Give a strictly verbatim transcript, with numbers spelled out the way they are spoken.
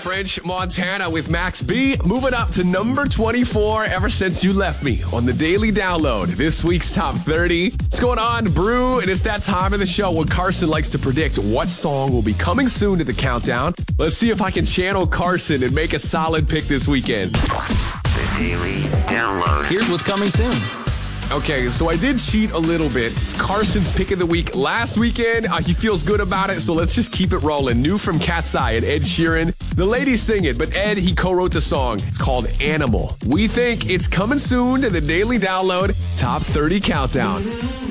French Montana with Max B. Moving up to number twenty-four ever since you left me on the Daily Download. This week's top thirty. What's going on, Brew? And it's that time of the show when Carson likes to predict what song will be coming soon to the countdown. Let's see if I can channel Carson and make a solid pick this weekend. The Daily Download. Here's what's coming soon. Okay, so I did cheat a little bit. It's Carson's pick of the week last weekend. Uh, he feels good about it, so let's just keep it rolling. New from Cat's Eye and Ed Sheeran. The ladies sing it, but Ed, he co-wrote the song. It's called Animal. We think it's coming soon to the Daily Download Top thirty Countdown.